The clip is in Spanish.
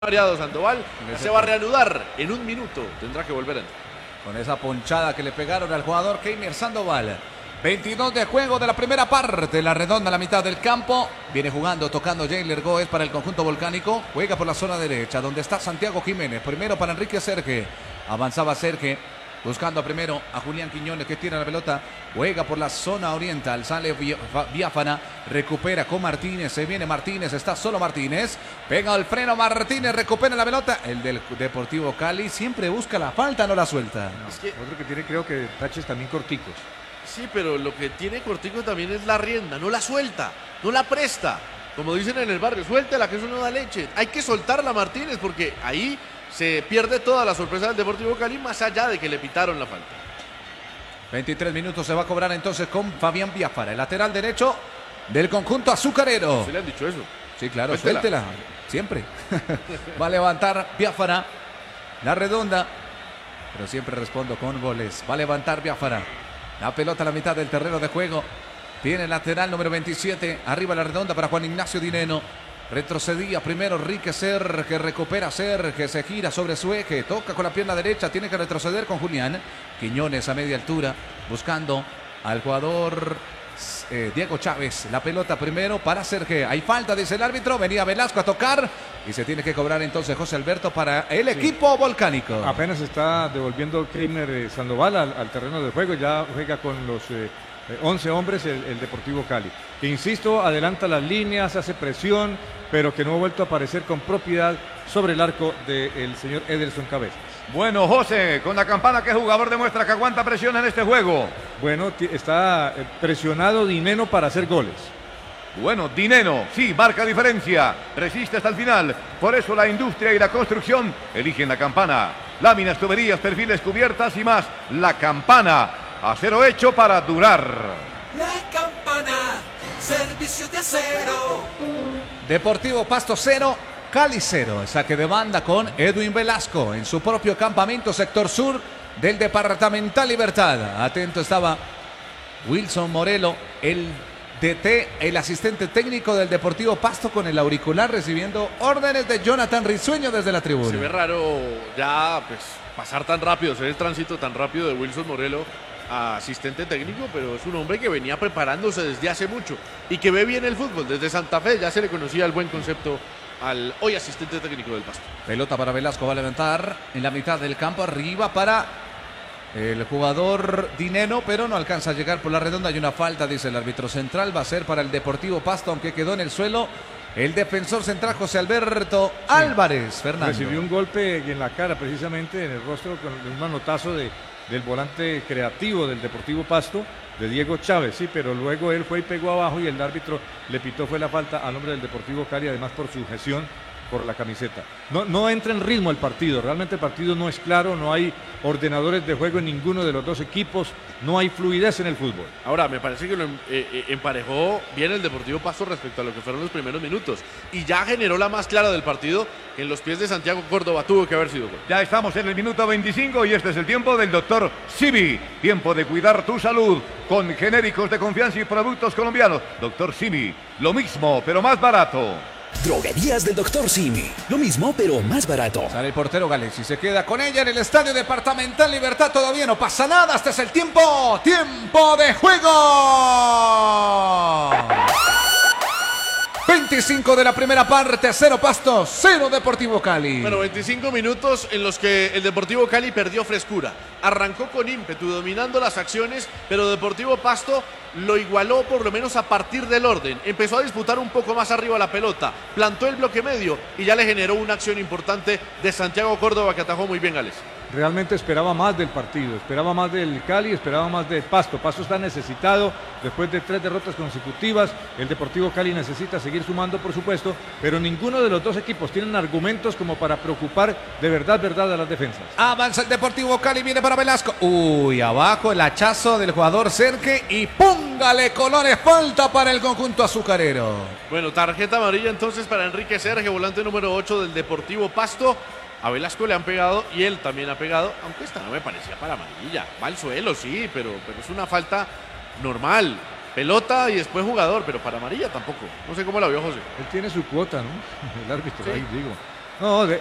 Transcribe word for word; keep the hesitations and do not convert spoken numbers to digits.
Variado Sandoval, se va a reanudar en un minuto, tendrá que volver a entrar. Con esa ponchada que le pegaron al jugador Keimer Sandoval. veintidós de juego de la primera parte, la redonda a la mitad del campo. Viene jugando, tocando Jailer Goes para el conjunto volcánico. Juega por la zona derecha, donde está Santiago Jiménez. Primero para Enrique Serge. Avanzaba Serge, buscando primero a Julián Quiñones, que tira la pelota. Juega por la zona oriental, sale Biafana, recupera con Martínez. Se viene Martínez, está solo Martínez. Pega el freno Martínez, recupera la pelota. El del Deportivo Cali siempre busca la falta, no la suelta. No, es que, otro que tiene, creo que taches también corticos. Sí, pero lo que tiene Cortico también es la rienda, no la suelta, no la presta. Como dicen en el barrio, suéltela que eso no da leche. Hay que soltarla Martínez porque ahí se pierde toda la sorpresa del Deportivo Cali, más allá de que le pitaron la falta. veintitrés minutos se va a cobrar entonces con Fabián Biafara, el lateral derecho del conjunto azucarero. ¿Se le han dicho eso? Sí, claro, Suéltela. suéltela, siempre. Va a levantar Biafara, la redonda, pero siempre respondo con goles. Va a levantar Biafara, la pelota a la mitad del terreno de juego. Tiene el lateral número veintisiete, arriba la redonda para Juan Ignacio Dineno. Retrocedía primero Enrique Serge, recupera Serge, se gira sobre su eje, toca con la pierna derecha, tiene que retroceder con Julián Quiñones a media altura, buscando al jugador eh, Diego Chávez. La pelota primero para Serge, hay falta, dice el árbitro, venía Velasco a tocar y se tiene que cobrar entonces José Alberto para el sí. equipo volcánico. Apenas está devolviendo Keimer eh, Sandoval al, al terreno de juego, ya juega con los eh, once hombres el, el Deportivo Cali, que insisto, adelanta las líneas, hace presión, pero que no ha vuelto a aparecer con propiedad sobre el arco del señor Ederson Cabezas. Bueno, José, con la campana, ¿qué jugador demuestra que aguanta presión en este juego? Bueno, está presionado Dineno para hacer goles. Bueno, Dineno, sí, marca diferencia, resiste hasta el final, por eso la industria y la construcción eligen la campana. Láminas, tuberías, perfiles, cubiertas y más, la campana, acero hecho para durar. La campana, servicio de acero. Deportivo Pasto cero, Cali cero. Saque de banda con Edwin Velasco en su propio campamento, sector sur del Departamental Libertad. Atento estaba Wilson Morelo, el D T, el asistente técnico del Deportivo Pasto, con el auricular recibiendo órdenes de Jonathan Risueño desde la tribuna. Se ve raro ya pues pasar tan rápido, ser el tránsito tan rápido de Wilson Morelo a asistente técnico, pero es un hombre que venía preparándose desde hace mucho y que ve bien el fútbol. Desde Santa Fe ya se le conocía el buen concepto al hoy asistente técnico del Pasto. Pelota para Velasco, va a levantar en la mitad del campo, arriba para el jugador Dineno, pero no alcanza a llegar por la redonda. Hay una falta, dice el árbitro central, va a ser para el Deportivo Pasto, aunque quedó en el suelo el defensor central José Alberto sí. Álvarez. Fernando recibió un golpe en la cara, precisamente en el rostro, con un manotazo de del volante creativo del Deportivo Pasto, de Diego Chávez, sí, pero luego él fue y pegó abajo y el árbitro le pitó, fue la falta al hombre del Deportivo Cali, además por sujeción por la camiseta. No, no entra en ritmo el partido, realmente el partido no es claro, no hay ordenadores de juego en ninguno de los dos equipos, no hay fluidez en el fútbol. Ahora, me parece que lo eh, emparejó bien el Deportivo Pasto respecto a lo que fueron los primeros minutos y ya generó la más clara del partido, que en los pies de Santiago Córdoba tuvo que haber sido gol. Ya estamos en el minuto veinticinco y este es el tiempo del doctor Simi, tiempo de cuidar tu salud con genéricos de confianza y productos colombianos. doctor Simi, lo mismo pero más barato. Droguerías del doctor Simi. Lo mismo, pero más barato. Sale el portero Gales y se queda con ella en el Estadio Departamental Libertad. Todavía no pasa nada. Este es el tiempo. ¡Tiempo de juego! veinticinco de la primera parte. Cero Pasto, cero Deportivo Cali. Bueno, veinticinco minutos en los que el Deportivo Cali perdió frescura. Arrancó con ímpetu, dominando las acciones, pero Deportivo Pasto lo igualó por lo menos a partir del orden. Empezó a disputar un poco más arriba la pelota, plantó el bloque medio y ya le generó una acción importante de Santiago Córdoba, que atajó muy bien Gales. Realmente esperaba más del partido, esperaba más del Cali, esperaba más del Pasto. Pasto está necesitado después de tres derrotas consecutivas. El Deportivo Cali necesita seguir sumando, por supuesto, pero ninguno de los dos equipos tienen argumentos como para preocupar de verdad, verdad a las defensas. Avanza el Deportivo Cali, viene para Velasco. Uy, abajo el hachazo del jugador Serge y póngale colores, falta para el conjunto azucarero. Bueno, tarjeta amarilla entonces para Enrique Serge, volante número ocho del Deportivo Pasto. A Velasco le han pegado y él también ha pegado, aunque esta no me parecía para amarilla. Va al suelo, sí, pero, pero es una falta normal. Pelota y después jugador, pero para amarilla tampoco. No sé cómo la vio José. Él tiene su cuota, ¿no? El árbitro, Sí. ahí digo. No, de-